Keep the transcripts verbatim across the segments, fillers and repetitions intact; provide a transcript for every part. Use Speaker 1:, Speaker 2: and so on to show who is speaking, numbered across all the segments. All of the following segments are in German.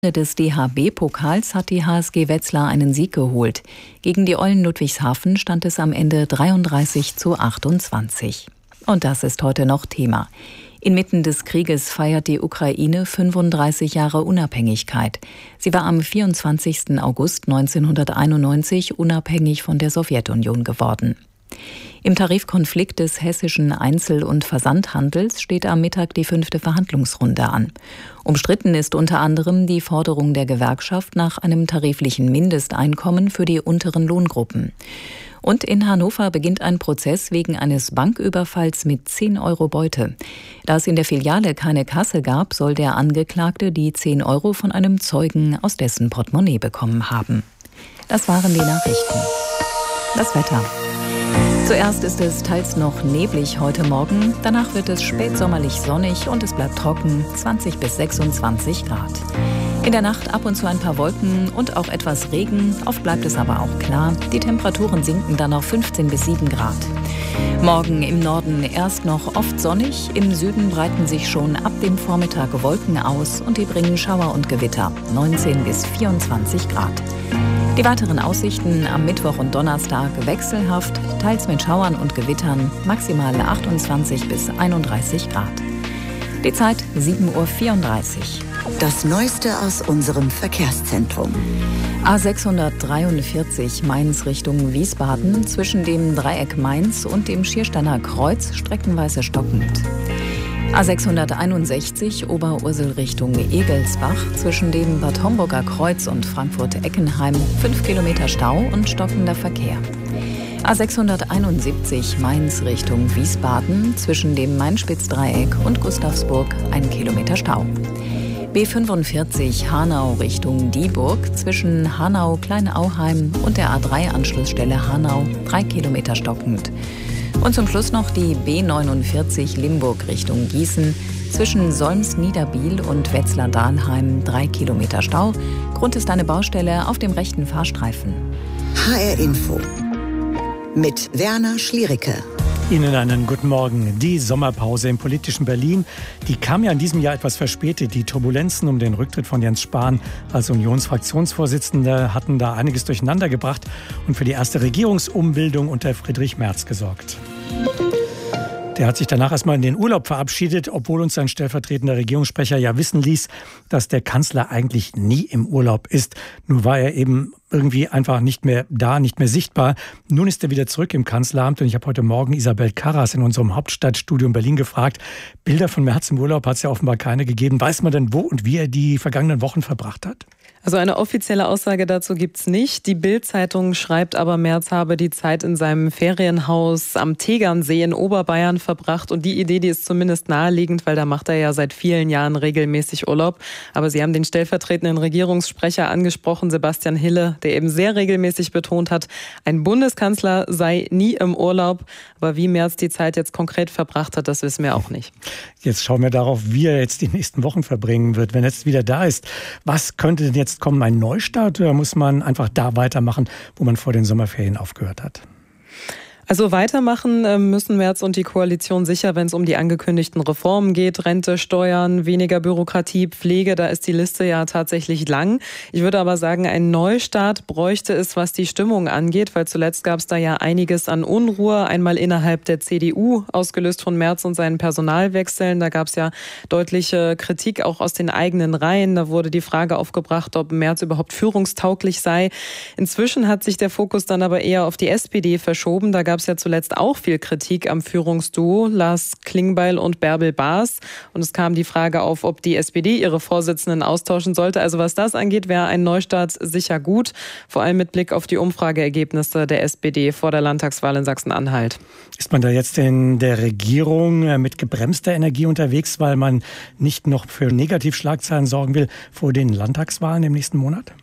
Speaker 1: des D H B-Pokals hat die H S G Wetzlar einen Sieg geholt. Gegen die Eulen Ludwigshafen stand es am Ende dreiunddreißig zu achtundzwanzig. Und das ist heute noch Thema. Inmitten des Krieges feiert die Ukraine fünfunddreißig Jahre Unabhängigkeit. Sie war am vierundzwanzigsten August neunzehnhunderteinundneunzig unabhängig von der Sowjetunion geworden. Im Tarifkonflikt des hessischen Einzel- und Versandhandels steht am Mittag die fünfte Verhandlungsrunde an. Umstritten ist unter anderem die Forderung der Gewerkschaft nach einem tariflichen Mindesteinkommen für die unteren Lohngruppen. Und in Hannover beginnt ein Prozess wegen eines Banküberfalls mit zehn Euro Beute. Da es in der Filiale keine Kasse gab, soll der Angeklagte die zehn Euro von einem Zeugen aus dessen Portemonnaie bekommen haben. Das waren die Nachrichten. Das Wetter. Zuerst ist es teils noch neblig heute Morgen, danach wird es spätsommerlich sonnig und es bleibt trocken, zwanzig bis sechsundzwanzig Grad. In der Nacht ab und zu ein paar Wolken und auch etwas Regen, oft bleibt es aber auch klar. Die Temperaturen sinken dann auf fünfzehn bis sieben Grad. Morgen im Norden erst noch oft sonnig, im Süden breiten sich schon ab dem Vormittag Wolken aus und die bringen Schauer und Gewitter, neunzehn bis vierundzwanzig Grad. Die weiteren Aussichten am Mittwoch und Donnerstag wechselhaft, teils mit Schauern und Gewittern, maximal achtundzwanzig bis einunddreißig Grad. Die Zeit sieben Uhr vierunddreißig.
Speaker 2: Das Neueste aus unserem Verkehrszentrum.
Speaker 1: A sechshundertdreiundvierzig Mainz Richtung Wiesbaden, zwischen dem Dreieck Mainz und dem Schiersteiner Kreuz streckenweise stockend. A sechshunderteinundsechzig Oberursel Richtung Egelsbach, zwischen dem Bad Homburger Kreuz und Frankfurt-Eckenheim fünf Kilometer Stau und stockender Verkehr. A sechshunderteinundsiebzig Mainz Richtung Wiesbaden, zwischen dem Main-Spitz-Dreieck und Gustavsburg ein Kilometer Stau. B fünfundvierzig Hanau Richtung Dieburg, zwischen Hanau-Kleinauheim und der A drei Anschlussstelle Hanau drei Kilometer stockend. Und zum Schluss noch die B neunundvierzig Limburg Richtung Gießen, zwischen Solms-Niederbiel und Wetzlar-Dahlheim drei Kilometer Stau. Grund ist eine Baustelle auf dem rechten Fahrstreifen.
Speaker 2: H R Info mit Werner Schliericke.
Speaker 3: Ihnen einen guten Morgen. Die Sommerpause im politischen Berlin, die kam ja in diesem Jahr etwas verspätet. Die Turbulenzen um den Rücktritt von Jens Spahn als Unionsfraktionsvorsitzender hatten da einiges durcheinander gebracht und für die erste Regierungsumbildung unter Friedrich Merz gesorgt. Der hat sich danach erstmal in den Urlaub verabschiedet, obwohl uns sein stellvertretender Regierungssprecher ja wissen ließ, dass der Kanzler eigentlich nie im Urlaub ist. Nur war er eben irgendwie einfach nicht mehr da, nicht mehr sichtbar. Nun ist er wieder zurück im Kanzleramt und ich habe heute Morgen Isabel Karras in unserem Hauptstadtstudio in Berlin gefragt. Bilder von Merz im Urlaub hat es ja offenbar keine gegeben. Weiß man denn, wo und wie er die vergangenen Wochen verbracht hat?
Speaker 4: Also eine offizielle Aussage dazu gibt's nicht. Die Bild-Zeitung schreibt aber, Merz habe die Zeit in seinem Ferienhaus am Tegernsee in Oberbayern verbracht. Und die Idee, die ist zumindest naheliegend, weil da macht er ja seit vielen Jahren regelmäßig Urlaub. Aber Sie haben den stellvertretenden Regierungssprecher angesprochen, Sebastian Hille, der eben sehr regelmäßig betont hat, ein Bundeskanzler sei nie im Urlaub. Aber wie Merz die Zeit jetzt konkret verbracht hat, das wissen wir auch nicht.
Speaker 3: Jetzt schauen wir darauf, wie er jetzt die nächsten Wochen verbringen wird, wenn er jetzt wieder da ist. Was könnte denn jetzt kommen, ein Neustart, oder muss man einfach da weitermachen, wo man vor den Sommerferien aufgehört hat?
Speaker 4: Also weitermachen müssen Merz und die Koalition sicher, wenn es um die angekündigten Reformen geht. Rente, Steuern, weniger Bürokratie, Pflege, da ist die Liste ja tatsächlich lang. Ich würde aber sagen, ein Neustart bräuchte es, was die Stimmung angeht, weil zuletzt gab es da ja einiges an Unruhe. Einmal innerhalb der C D U, ausgelöst von Merz und seinen Personalwechseln. Da gab es ja deutliche Kritik auch aus den eigenen Reihen. Da wurde die Frage aufgebracht, ob Merz überhaupt führungstauglich sei. Inzwischen hat sich der Fokus dann aber eher auf die S P D verschoben. Da gab es ja zuletzt auch viel Kritik am Führungsduo Lars Klingbeil und Bärbel Baas. Und es kam die Frage auf, ob die S P D ihre Vorsitzenden austauschen sollte. Also was das angeht, wäre ein Neustart sicher gut. Vor allem mit Blick auf die Umfrageergebnisse der S P D vor der Landtagswahl in Sachsen-Anhalt.
Speaker 3: Ist man da jetzt in der Regierung mit gebremster Energie unterwegs, weil man nicht noch für Negativschlagzeilen sorgen will vor den Landtagswahlen im nächsten Monat?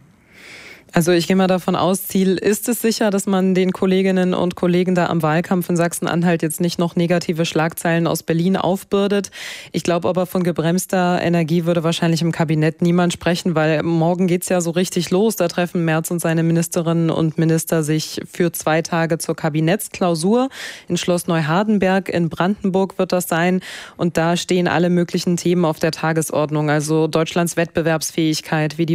Speaker 4: Also ich gehe mal davon aus, Ziel ist es sicher, dass man den Kolleginnen und Kollegen da am Wahlkampf in Sachsen-Anhalt jetzt nicht noch negative Schlagzeilen aus Berlin aufbürdet. Ich glaube aber, von gebremster Energie würde wahrscheinlich im Kabinett niemand sprechen, weil morgen geht's ja so richtig los. Da treffen Merz und seine Ministerinnen und Minister sich für zwei Tage zur Kabinettsklausur. In Schloss Neuhardenberg in Brandenburg wird das sein. Und da stehen alle möglichen Themen auf der Tagesordnung. Also Deutschlands Wettbewerbsfähigkeit, wie die